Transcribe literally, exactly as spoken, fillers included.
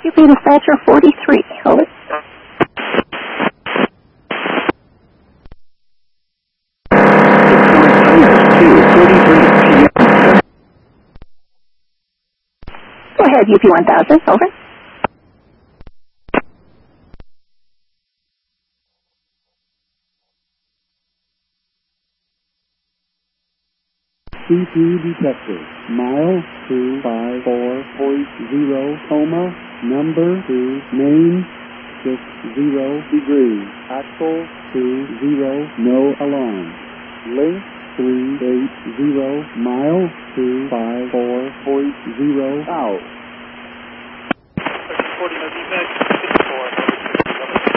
U P dispatcher forty-three. Over. Go ahead, U P one thousand. Over. C P detector, mile two five four point zero, coma, number two, main, six zero degrees, axle two zero, no alarm, length three eight zero, mile two five four point zero, out. Reporting no defects.